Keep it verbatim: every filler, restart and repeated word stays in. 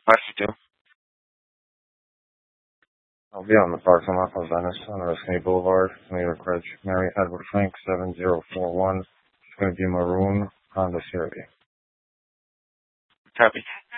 West two. I'll be on the parking lot of Venice on Risky Boulevard. New York Reg. Mary Edward Frank seven zero four one. It's going to be maroon Honda C R V. Copy.